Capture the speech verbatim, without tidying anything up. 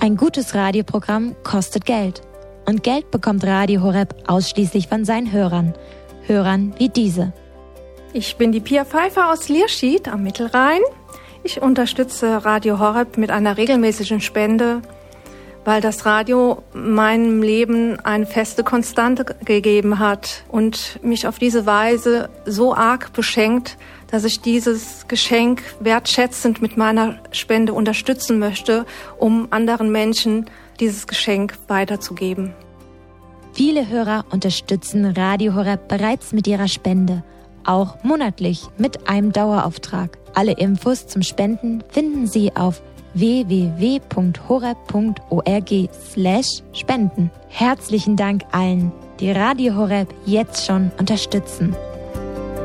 Ein gutes Radioprogramm kostet Geld. Und Geld bekommt Radio Horeb ausschließlich von seinen Hörern. Hörern wie diese. Ich bin die Pia Pfeiffer aus Lierschied am Mittelrhein. Ich unterstütze Radio Horeb mit einer regelmäßigen Spende, weil das Radio meinem Leben eine feste Konstante gegeben hat und mich auf diese Weise so arg beschenkt, dass ich dieses Geschenk wertschätzend mit meiner Spende unterstützen möchte, um anderen Menschen dieses Geschenk weiterzugeben. Viele Hörer unterstützen Radio Horeb bereits mit ihrer Spende, auch monatlich mit einem Dauerauftrag. Alle Infos zum Spenden finden Sie auf w w w punkt horeb punkt org slash spenden. Herzlichen Dank allen, die Radio Horeb jetzt schon unterstützen.